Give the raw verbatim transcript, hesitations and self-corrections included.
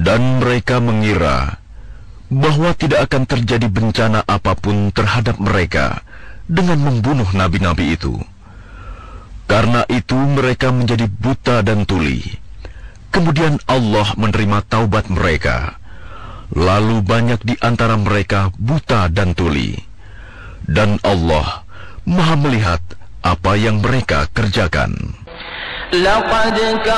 Dan mereka mengira bahwa tidak akan terjadi bencana apapun terhadap mereka dengan membunuh nabi-nabi itu. Karena itu mereka menjadi buta dan tuli. Kemudian Allah menerima taubat mereka. Lalu banyak di antara mereka buta dan tuli. Dan Allah Maha melihat apa yang mereka kerjakan. لقد